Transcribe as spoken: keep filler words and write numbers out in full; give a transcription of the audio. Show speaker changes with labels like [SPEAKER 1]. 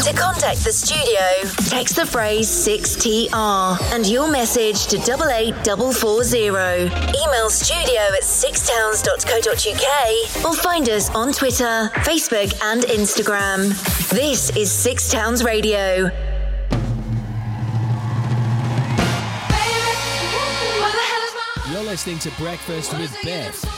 [SPEAKER 1] To contact the studio, text the phrase six T R and your message to double eight four four zero. Email studio at six towns dot co dot uk or find us on Twitter, Facebook and Instagram. This is Six Towns Radio.
[SPEAKER 2] You're listening to Breakfast with Beth